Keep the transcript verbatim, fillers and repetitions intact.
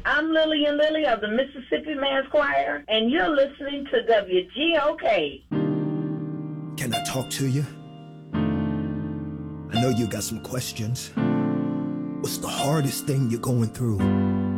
I'm Lillian Lilly of the Mississippi Mass Choir, and you're listening to W G O K. Can I talk to you? I know you got some questions. What's the hardest thing you're going through?